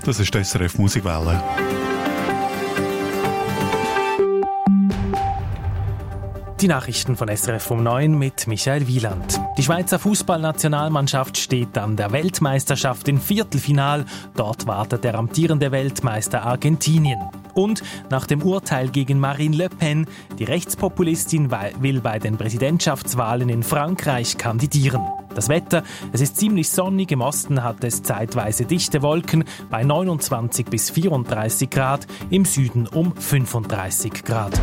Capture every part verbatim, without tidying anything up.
Das ist die S R F Musikwelle. Die Nachrichten von S R F um neun mit Michael Wieland. Die Schweizer Fußballnationalmannschaft steht an der Weltmeisterschaft im Viertelfinal. Dort wartet der amtierende Weltmeister Argentinien. Und nach dem Urteil gegen Marine Le Pen, die Rechtspopulistin will bei den Präsidentschaftswahlen in Frankreich kandidieren. Das Wetter, es ist ziemlich sonnig, im Osten hat es zeitweise dichte Wolken bei neunundzwanzig bis vierunddreißig Grad, im Süden um fünfunddreißig Grad.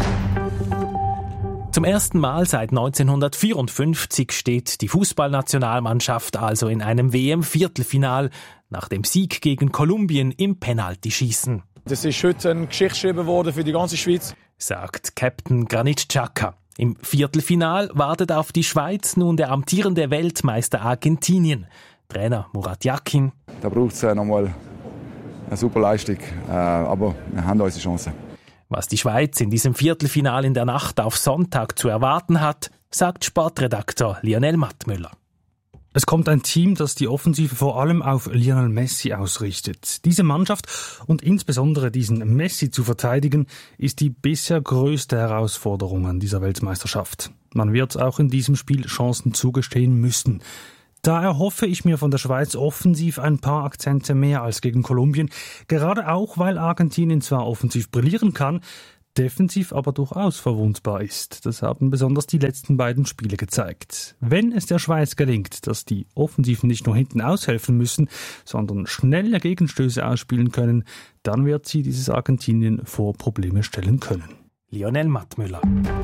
Zum ersten Mal seit neunzehnhundertvierundfünfzig steht die Fußballnationalmannschaft also in einem W M-Viertelfinal nach dem Sieg gegen Kolumbien im Penaltyschießen. Das ist heute eine Geschichte geschrieben worden für die ganze Schweiz, sagt Captain Granit Xhaka. Im Viertelfinal wartet auf die Schweiz nun der amtierende Weltmeister Argentinien. Trainer Murat Yakin. Da braucht es nochmal eine super Leistung, aber wir haben unsere Chance. Was die Schweiz in diesem Viertelfinal in der Nacht auf Sonntag zu erwarten hat, sagt Sportredaktor Lionel Mattmüller. Es kommt ein Team, das die Offensive vor allem auf Lionel Messi ausrichtet. Diese Mannschaft und insbesondere diesen Messi zu verteidigen, ist die bisher größte Herausforderung an dieser Weltmeisterschaft. Man wird auch in diesem Spiel Chancen zugestehen müssen. Da erhoffe ich mir von der Schweiz offensiv ein paar Akzente mehr als gegen Kolumbien, gerade auch, weil Argentinien zwar offensiv brillieren kann, defensiv aber durchaus verwundbar ist. Das haben besonders die letzten beiden Spiele gezeigt. Wenn es der Schweiz gelingt, dass die Offensiven nicht nur hinten aushelfen müssen, sondern schnelle Gegenstöße ausspielen können, dann wird sie dieses Argentinien vor Probleme stellen können. Lionel Mattmüller.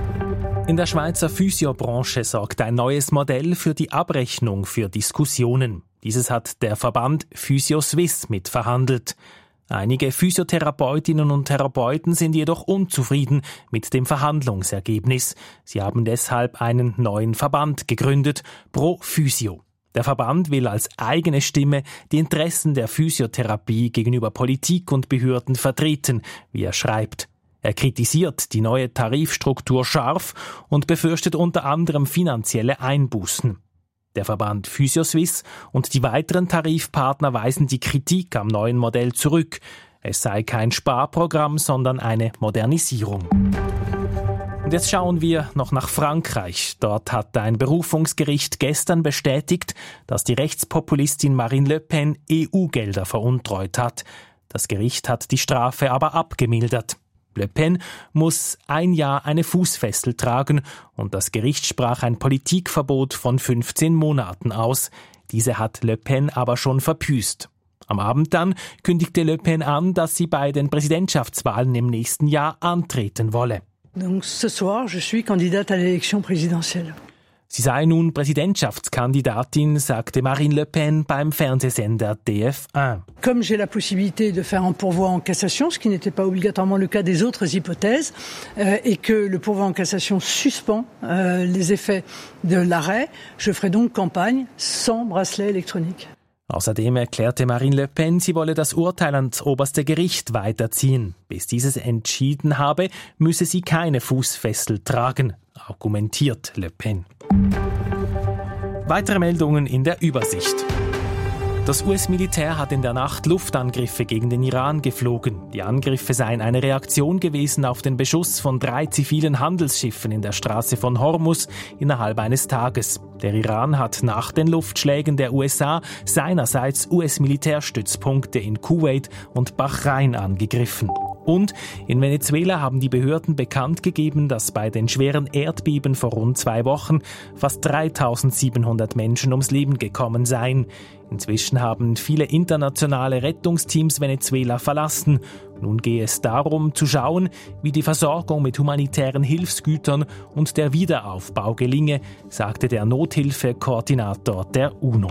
In der Schweizer Physiobranche sorgt ein neues Modell für die Abrechnung für Diskussionen. Dieses hat der Verband Physio-Swiss mitverhandelt. Einige Physiotherapeutinnen und Therapeuten sind jedoch unzufrieden mit dem Verhandlungsergebnis. Sie haben deshalb einen neuen Verband gegründet, Pro Physio. Der Verband will als eigene Stimme die Interessen der Physiotherapie gegenüber Politik und Behörden vertreten, wie er schreibt. Er kritisiert die neue Tarifstruktur scharf und befürchtet unter anderem finanzielle Einbußen. Der Verband Physio-Swiss und die weiteren Tarifpartner weisen die Kritik am neuen Modell zurück. Es sei kein Sparprogramm, sondern eine Modernisierung. Und jetzt schauen wir noch nach Frankreich. Dort hat ein Berufungsgericht gestern bestätigt, dass die Rechtspopulistin Marine Le Pen E U-Gelder veruntreut hat. Das Gericht hat die Strafe aber abgemildert. Le Pen muss ein Jahr eine Fußfessel tragen und das Gericht sprach ein Politikverbot von fünfzehn Monaten aus. Diese hat Le Pen aber schon verbüßt. Am Abend dann kündigte Le Pen an, dass sie bei den Präsidentschaftswahlen im nächsten Jahr antreten wolle. Donc ce soir, je suis candidate à l'élection présidentielle. Sie sei nun Präsidentschaftskandidatin, sagte Marine Le Pen beim Fernsehsender D F eins. Comme j'ai la possibilité de faire un pourvoi en cassation, ce qui n'était pas obligatoirement le cas des autres hypothèses, euh, et que le pourvoi en cassation suspend euh, les effets de l'arrêt, je ferai donc campagne sans bracelet électronique. Außerdem erklärte Marine Le Pen, sie wolle das Urteil ans oberste Gericht weiterziehen. Bis dieses entschieden habe, müsse sie keine Fußfessel tragen, argumentiert Le Pen. Weitere Meldungen in der Übersicht. Das U S-Militär hat in der Nacht Luftangriffe gegen den Iran geflogen. Die Angriffe seien eine Reaktion gewesen auf den Beschuss von drei zivilen Handelsschiffen in der Straße von Hormuz innerhalb eines Tages. Der Iran hat nach den Luftschlägen der U S A seinerseits U S-Militärstützpunkte in Kuwait und Bahrain angegriffen. Und in Venezuela haben die Behörden bekannt gegeben, dass bei den schweren Erdbeben vor rund zwei Wochen fast dreitausendsiebenhundert Menschen ums Leben gekommen seien. Inzwischen haben viele internationale Rettungsteams Venezuela verlassen. Nun gehe es darum, zu schauen, wie die Versorgung mit humanitären Hilfsgütern und der Wiederaufbau gelinge, sagte der Nothilfekoordinator der UNO.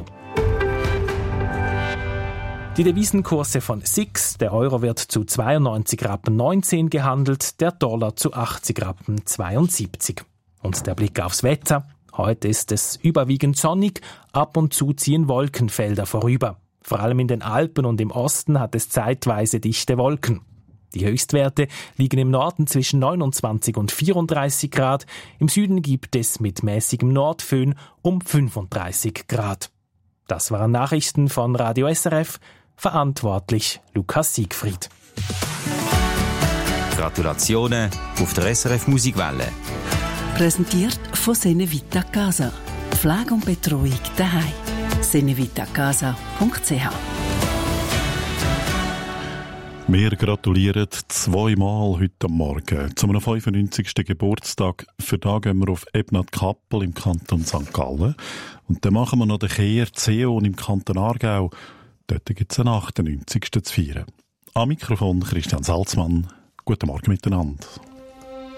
Die Devisenkurse von S I X, der Euro wird zu zweiundneunzig Rappen neunzehn gehandelt, der Dollar zu achtzig Rappen zweiundsiebzig. Und der Blick aufs Wetter. Heute ist es überwiegend sonnig, ab und zu ziehen Wolkenfelder vorüber. Vor allem in den Alpen und im Osten hat es zeitweise dichte Wolken. Die Höchstwerte liegen im Norden zwischen neunundzwanzig und vierunddreißig Grad, im Süden gibt es mit mäßigem Nordföhn um fünfunddreißig Grad. Das waren Nachrichten von Radio S R F. Verantwortlich Lukas Siegfried. Gratulationen auf der S R F Musikwelle. Präsentiert von Senevita Casa. Pflege und Betreuung daheim. senevitacasa punkt c h. Wir gratulieren zweimal heute Morgen zu einem fünfundneunzigsten Geburtstag. Für da gehen wir auf Ebnat-Kappel im Kanton Sankt Gallen. Und dann machen wir noch den Kehr Zeon im Kanton Aargau. Dort gibt es einen achtundneunzigsten zu feiern. Am Mikrofon Christian Salzmann. Guten Morgen miteinander.